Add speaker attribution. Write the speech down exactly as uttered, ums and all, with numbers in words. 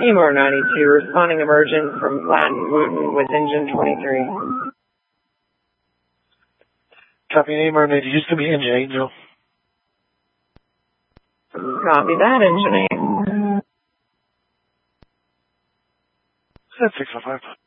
Speaker 1: AMAR ninety-two, responding emergent from Latin Wooten with engine twenty-three.
Speaker 2: Copy AMAR ninety-two, it's going to be engine Angel.
Speaker 1: Copy that, engine eight.
Speaker 2: Set six oh five.